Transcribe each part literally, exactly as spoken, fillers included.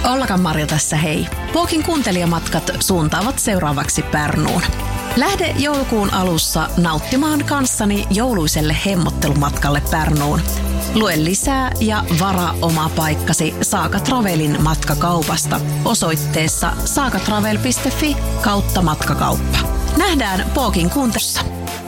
Ollakan Marja tässä hei. Pookin kuuntelijamatkat suuntaavat seuraavaksi Pärnuun. Lähde joulukuun alussa nauttimaan kanssani jouluiselle hemmottelumatkalle Pärnuun. Lue lisää ja varaa oma paikkasi Saaka Travelin matkakaupasta osoitteessa saakatravel piste fi kautta matkakauppa. Nähdään Pookin kuuntelussa.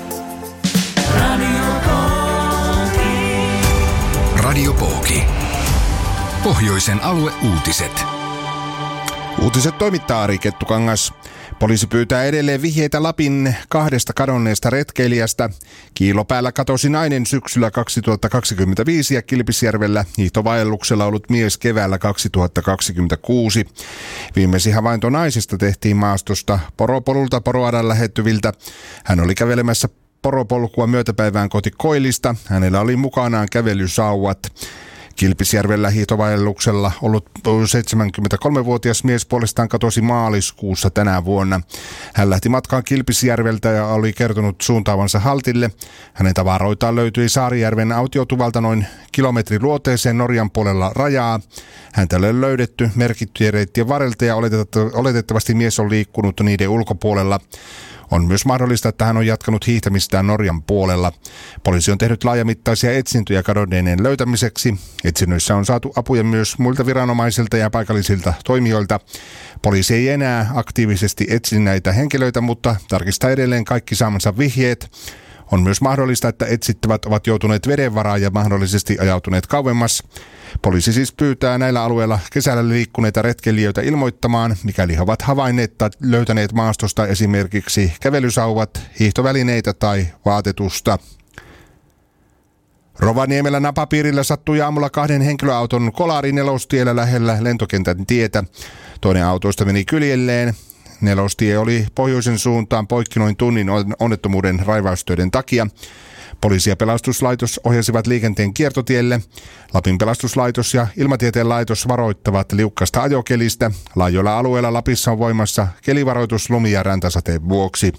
Radio Pooki. Radio Pooki. Pohjoisen alueuutiset. Uutiset toimittaa Ari Kettukangas. Poliisi pyytää edelleen vihjeitä Lapin kahdesta kadonneesta retkeilijästä. Kiilopäällä katosi nainen syksyllä kaksituhattakaksikymmentäviisi ja Kilpisjärvellä hiihtovaelluksella ollut mies keväällä kaksituhattakaksikymmentäkuusi. Viimeisin havainto naisesta tehtiin maastosta Poropolulta Poroadan lähettyviltä. Hän oli kävelemässä poropolkua myötäpäivään kohti Koillista. Hänellä oli mukanaan kävelysauvat. Kilpisjärvellä hiihtovaelluksella ollut seitsemänkymmentäkolmevuotias mies puolestaan katosi maaliskuussa tänä vuonna. Hän lähti matkaan Kilpisjärveltä ja oli kertonut suuntaavansa haltille. Hänen tavaroitaan löytyi Saarijärven autiotuvalta noin kilometri luoteeseen Norjan puolella rajaa. Häntä oli löydetty merkittyjen reittien varrelta ja oletettavasti mies on liikkunut niiden ulkopuolella. On myös mahdollista, että hän on jatkanut hiihtämistään Norjan puolella. Poliisi on tehnyt laajamittaisia etsintöjä kadonneiden löytämiseksi. Etsinnöissä on saatu apuja myös muilta viranomaisilta ja paikallisilta toimijoilta. Poliisi ei enää aktiivisesti etsi näitä henkilöitä, mutta tarkistaa edelleen kaikki saamansa vihjeet. On myös mahdollista, että etsittävät ovat joutuneet veden varaan ja mahdollisesti ajautuneet kauemmas. Poliisi siis pyytää näillä alueilla kesällä liikkuneita retkeilijöitä ilmoittamaan, mikäli he ovat havainneet tai löytäneet maastosta esimerkiksi kävelysauvat, hiihtovälineitä tai vaatetusta. Rovaniemellä napapiirillä sattui aamulla kahden henkilöauton kolari Nelostiellä lähellä lentokentän tietä. Toinen autoista meni kyljelleen. Nelostie oli pohjoisen suuntaan poikki noin tunnin onnettomuuden raivaustöiden takia. Poliisi ja pelastuslaitos ohjasivat liikenteen kiertotielle. Lapin pelastuslaitos ja Ilmatieteen laitos varoittavat liukkasta ajokelistä. Laajoilla alueilla Lapissa on voimassa kelivaroitus lumi- ja räntäsateen vuoksi.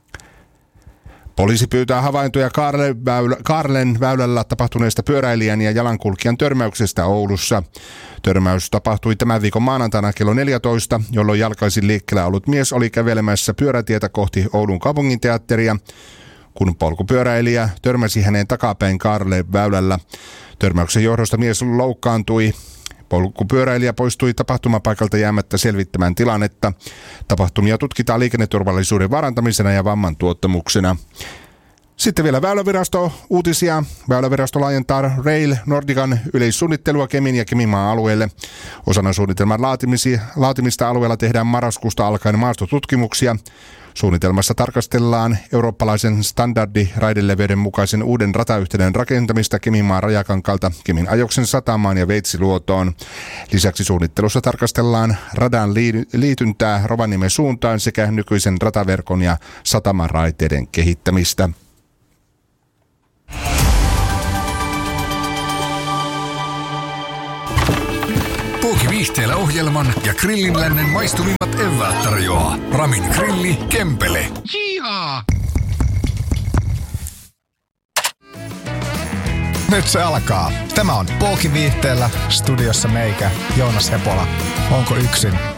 Poliisi pyytää havaintoja Kaarlen väylällä tapahtuneesta pyöräilijän ja jalankulkijan törmäyksestä Oulussa. Törmäys tapahtui tämän viikon maanantaina kello neljätoista, jolloin jalkaisin liikkeellä ollut mies oli kävelemässä pyörätietä kohti Oulun kaupunginteatteria, kun polkupyöräilijä törmäsi hänen takapäin Kaarlen väylällä. Törmäyksen johdosta mies loukkaantui. Polkupyöräilijä poistui tapahtumapaikalta jäämättä selvittämään tilannetta. Tapahtumia tutkitaan liikenneturvallisuuden varantamisena ja vamman tuottamuksena. Sitten vielä Väylävirasto uutisia. Väylävirasto laajentaa Rail Nordican yleissuunnittelua Kemin ja Keminmaan alueelle. Osana suunnitelman laatimista alueella tehdään marraskuusta alkaen maastotutkimuksia. Suunnitelmassa tarkastellaan eurooppalaisen standardiraideleveyden mukaisen uuden ratayhteyden rakentamista Keminmaan rajakankalta Kemin Ajoksen satamaan ja Veitsiluotoon. Lisäksi suunnittelussa tarkastellaan radan liityntää Rovaniemen suuntaan sekä nykyisen rataverkon ja satamaraiteiden kehittämistä. Pooki Viihteellä ohjelman ja Grillinlännen maistuvimmat eväät tarjoaa Ramin Grilli Kempele. Jihaa! Nyt se alkaa. Tämä on Pooki Viihteellä, studiossa meikä, Joonas Hepola. Onko yksin?